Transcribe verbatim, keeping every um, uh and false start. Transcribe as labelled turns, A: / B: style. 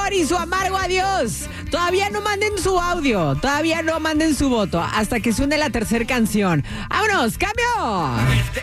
A: amor y su amargo adiós. Todavía no manden su audio, todavía no manden su voto hasta que suene la tercera canción. ¡Vámonos, cambio!